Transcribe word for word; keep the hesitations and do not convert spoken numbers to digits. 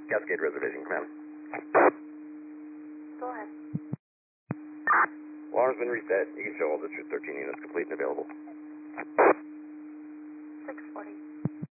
Cascade Reservation Command. Go ahead. Alarm's been reset. You can show all District thirteen units complete and available. six forty.